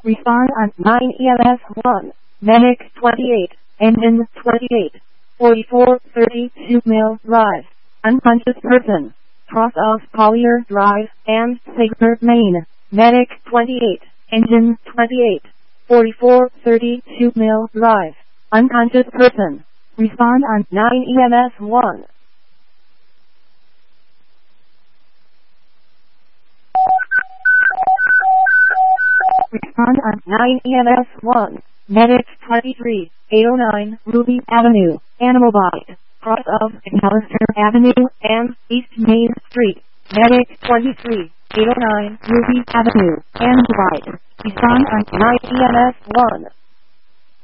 Respond on 9 EMS 1. Medic 28. Engine 28. 4432 Mill Drive. Unconscious person. Cross off Collier Drive and Sager, Maine. Medic 28. Engine 28. 4432 Mill Drive. Unconscious person. Respond on 9 EMS 1. Respond on 9 EMS 1. Medic 23, 809 Ruby Avenue, Animal Bite. Cross of McAllister Avenue and East Main Street. Medic 23, 809 Ruby Avenue, Animal Bite. Respond on 9 EMS 1.